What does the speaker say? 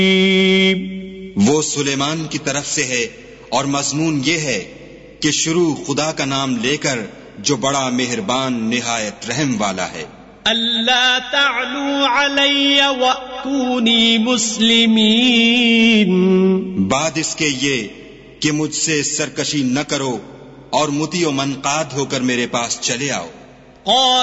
वो सुलेमान की तरफ से है और मजमून ये है कि शुरू खुदा का नाम लेकर जो बड़ा मेहरबान निहायत रहम वाला है। अल्ला तालू अलैया वअतूनी मुस्लिमीन, बाद इसके ये कि मुझसे सरकशी न करो और मुती व मनकाद होकर मेरे पास चले आओ।